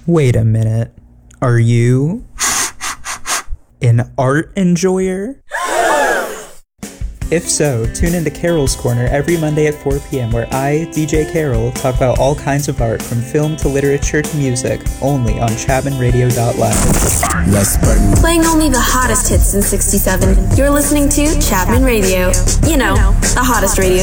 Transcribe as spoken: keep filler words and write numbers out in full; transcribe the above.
Wait a minute. Are you an art enjoyer? If so, tune into Carol's Corner every Monday at four p.m. where I, D J Carol, talk about all kinds of art from film to literature to music, only on chapman radio dot live. Playing only the hottest hits in sixty-seven. You're listening to Chapman Radio. You know, the hottest radio